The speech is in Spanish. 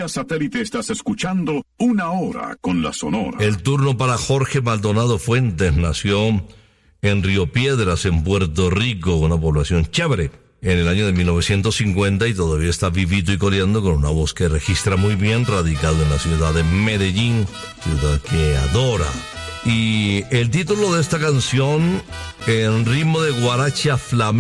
vía satélite estás escuchando Una Hora con la Sonora. El turno para Jorge Maldonado Fuentes. Nació en Río Piedras, en Puerto Rico, una población chévere, en el año de 1950, y todavía está vivito y coleando con una voz que registra muy bien, radicado en la ciudad de Medellín, ciudad que adora. Y el título de esta canción, en ritmo de guaracha flamenca,